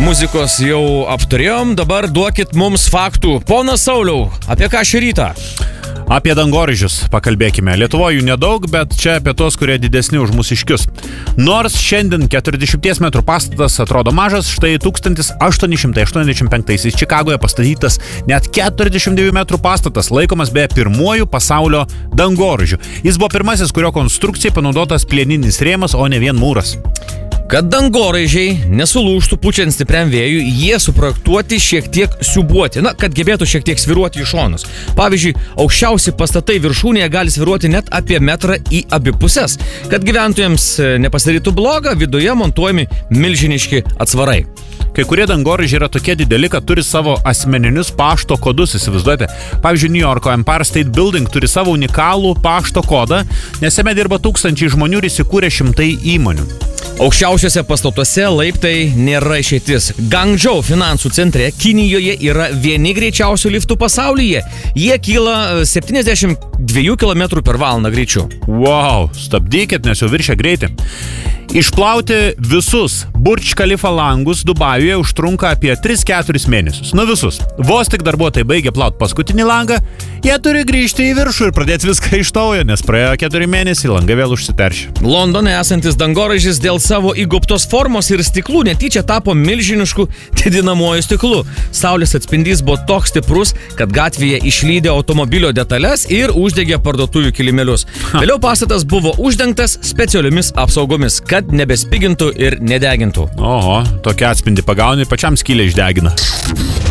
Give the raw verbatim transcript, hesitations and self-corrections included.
Muzikos jau apturėjom, dabar duokit mums faktų. Ponas Sauliau, apie ką šį rytą? Apie dangoraižius pakalbėkime. Lietuvoje jų nedaug, bet čia apie tos, kurie didesni už mūsiškius. Nors šiandien keturiasdešimties metrų pastatas atrodo mažas, štai tūkstantis aštuoni šimtai aštuoniasdešimt penktaisiais Čikagoje pastatytas net keturiasdešimt dviejų metrų pastatas, laikomas beje pirmuoju pasaulio dangoraižiu. Jis buvo pirmasis, kurio konstrukcijai panaudotas plieninis rėmas, o ne vien mūras. Kad dangoraižiai nesulūžtų pučiant stipriam vėjui, jie suprojektuoti šiek tiek siūbuoti, na, kad gebėtų šiek tiek sviruoti į šonus. Pavyzdžiui, aukščiausi pastatai viršūnėje gali sviruoti net apie metrą į abi pusės. Kad gyventojams nepasidarytų bloga, viduje montuojami milžiniški atsvarai. Kai kurie dangoraižiai yra tokie dideli, kad turi savo asmeninius pašto kodus, įsivaizduojate. Pavyzdžiui, New Yorko Empire State Building turi savo unikalų pašto kodą, nes jame dirba tūkstančiai žmonių ir įsikūrė šimtai įmonių. Aukščiausiose pastatuose laiptai nėra išeitis. Guangzhou finansų centre Kinijoje yra vieni greičiausių liftų pasaulyje. Jie kyla septyniasdešimt dviejų kilometrų per valandą greičiu. Wow, stabdykit, nes jau viršia greitį. Išplauti visus Burj Khalifa langus Dubajuje užtrunka apie tris keturis mėnesius. Nu visus. Vos tik darbuotojai baigia plauti paskutinį langą, jie turi grįžti į viršų ir pradėti viską iš naujo, nes praėjo keturi mėnesiai, langai vėl užsiteršė. Londone esantis dangoraižis dėl savo įgaubtos formos ir stiklų netyčia tapo milžinišku didinamuoju stiklu. Saulės atspindys buvo toks stiprus, kad gatvėje išlydė automobilio detalės ir uždegė parduotuvių kilimėlius. Vėliau pastatas buvo uždengtas specialiomis apsaugomis, kad nebespigintų ir nedegintų. Oho, tokia atspindį pagauni, pačiam skylę išdegina.